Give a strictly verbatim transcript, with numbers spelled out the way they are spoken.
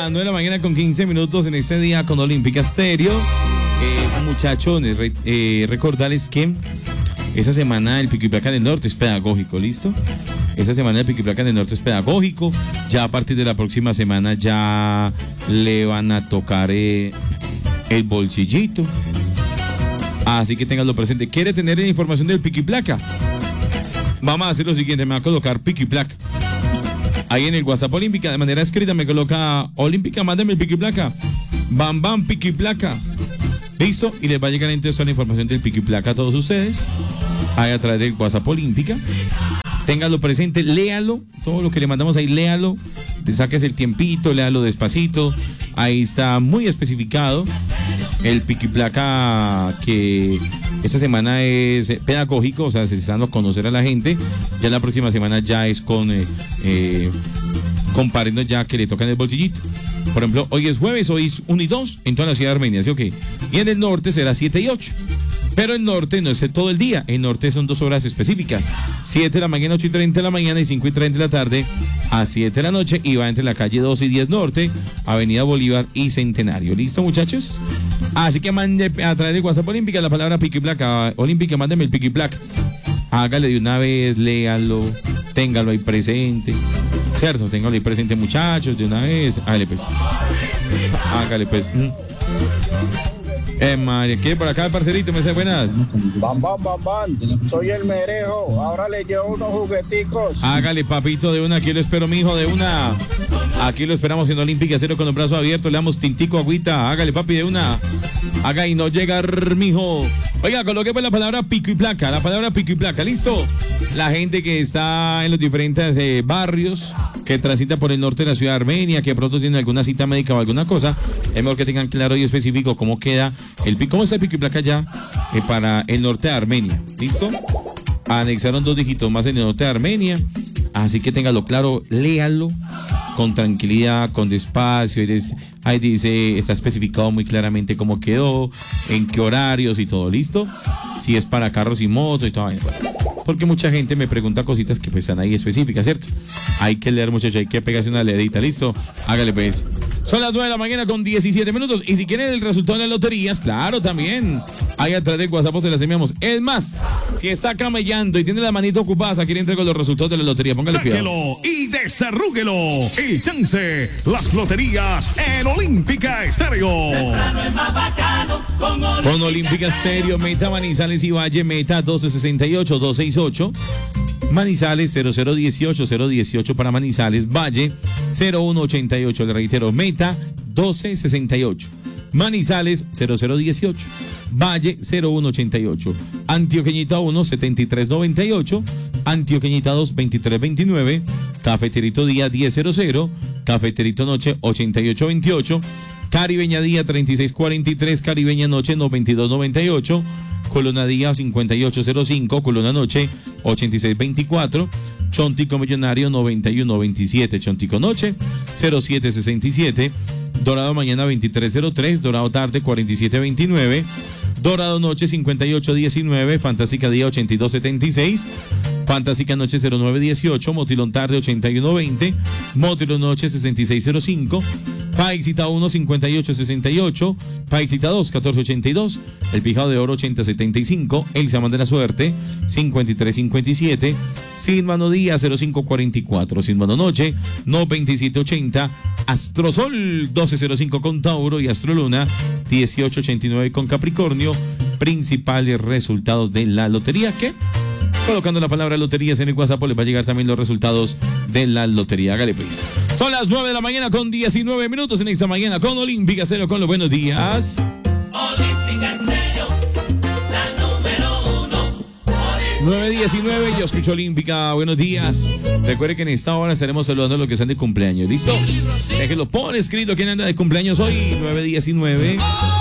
las nueve de la mañana con quince minutos en este día con Olímpica Estéreo. Eh, muchachos, re, eh, recordarles que esa semana el Pico y Placa del Norte es pedagógico, ¿listo? Esta semana el Pico y Placa del Norte es pedagógico. Ya a partir de la próxima semana ya le van a tocar eh, el bolsillito. Así que ténganlo presente. ¿Quiere tener la información del Pico y Placa? Vamos a hacer lo siguiente, me va a colocar Pico y Placa. Ahí en el WhatsApp Olímpica, de manera escrita, me coloca Olímpica, mándame el Pico y Placa. Bam, bam, Pico y Placa. ¿Listo? Y les va a llegar entonces toda la información del Pico y Placa a todos ustedes. Ahí a través del WhatsApp Olímpica. Ténganlo presente, léalo. Todo lo que le mandamos ahí, léalo. Sáquese el tiempito, léalo despacito. Ahí está muy especificado el Pico y Placa, que esta semana es pedagógico, o sea, se está dando a conocer a la gente. Ya la próxima semana ya es con eh, eh, comparando ya que le tocan el bolsillito. Por ejemplo, hoy es jueves, hoy es uno y dos en toda la ciudad de Armenia, ¿sí o qué? Y en el norte será siete y ocho. Pero el norte no es todo el día, el norte son dos horas específicas, siete de la mañana, ocho y treinta de la mañana y cinco y treinta de la tarde a siete de la noche, y va entre la calle doce y diez Norte, Avenida Bolívar y Centenario. ¿Listo, muchachos? Así que mande a través de WhatsApp Olímpica la palabra Pico y Placa. Olímpica, mándeme el Pico y Placa. Hágale de una vez, léalo, téngalo ahí presente. ¿Cierto? Téngalo ahí presente, muchachos, de una vez. Hágale pues. Hágale pues. Eh, madre, ¿qué? Por acá, parcerito, me dice buenas. Bam, bam, bam, bam. Soy el Merejo. Ahora le llevo unos jugueticos. Hágale, papito, de una. Aquí lo espero, mijo, de una. Aquí lo esperamos en Olímpica Cero con los brazos abiertos. Le damos tintico, agüita. Hágale, papi, de una. Haga y no llegar, mijo. Oiga, coloque pues la palabra Pico y Placa. La palabra Pico y Placa, ¿listo? La gente que está en los diferentes eh, barrios, que transita por el norte de la ciudad de Armenia, que de pronto tiene alguna cita médica o alguna cosa, es mejor que tengan claro y específico cómo queda el pico, cómo está el Pico y Placa ya eh, para el norte de Armenia. ¿Listo? Anexaron dos dígitos más en el norte de Armenia, así que téngalo claro, léalo con tranquilidad, con despacio. Ahí dice, está especificado muy claramente cómo quedó, en qué horarios y todo, ¿listo? Si es para carros y motos y todo. Porque mucha gente me pregunta cositas que pues están ahí específicas, ¿cierto? Hay que leer, muchachos, hay que pegarse una leedita, ¿listo? Hágale pues. Son las nueve de la mañana con diecisiete minutos. Y si quieren el resultado de las loterías, claro, también. Ahí atrás del WhatsApp se las enviamos. Es más, si está camellando y tiene la manita ocupada, aquí le entrego los resultados de la lotería. Póngale cuidado. Sáquelo y desarrúguelo. El chance, las loterías en Olímpica Estéreo. Con Olímpica Estéreo, Meta, Manizales y Valle, Meta doce sesenta y ocho, doscientos sesenta y ocho. Manizales cero cero dieciocho, cero dieciocho para Manizales, Valle cero uno ochenta y ocho, le reitero, Meta doce sesenta y ocho, Manizales cero cero dieciocho, Valle cero uno ochenta y ocho, Antioqueñita uno setenta y tres noventa y ocho, Antioqueñita dos veintitrés veintinueve, Cafeterito Día diez cero cero, Cafeterito Noche ochenta y ocho veintiocho, Caribeña Día treinta y seis cuarenta y tres, Caribeña Noche noventa y dos noventa y ocho, Colona Día cincuenta y ocho cero cinco, Colona Noche ochenta y seis veinticuatro, Chontico Millonario noventa y uno veintisiete, Chontico Noche cero siete sesenta y siete, Dorado Mañana veintitrés cero tres, Dorado Tarde cuarenta y siete veintinueve, Dorado Noche cincuenta y ocho diecinueve, Fantástica Día ochenta y dos setenta y seis, Fantástica Noche cero nueve dieciocho, Motilón Tarde ochenta y uno veinte, Motilón Noche sesenta y seis cero cinco, Paisita uno cincuenta y ocho sesenta y ocho, Paisita dos catorce ochenta y dos, El Pijado de Oro ochenta setenta y cinco, El Samán de la Suerte cincuenta y tres cincuenta y siete, Sin Mano Día cero cinco cuarenta y cuatro, Sin Mano Noche no veintisiete ochenta, Astrosol doce cero cinco con Tauro y Astroluna dieciocho ochenta y nueve con Capricornio. Principales resultados de la lotería, que colocando la palabra loterías en el WhatsApp les va a llegar también los resultados de la lotería. Hágale pues. Son las nueve de la mañana con diecinueve minutos en esta mañana con Olímpica Cero, con los buenos días. Olímpica Estéreo, la número uno. nueve diecinueve, yo escucho Olímpica, buenos días. Recuerde que en esta hora estaremos saludando a los que están de cumpleaños, ¿listo? Déjenlo por escrito quién anda de cumpleaños hoy, nueve diecinueve.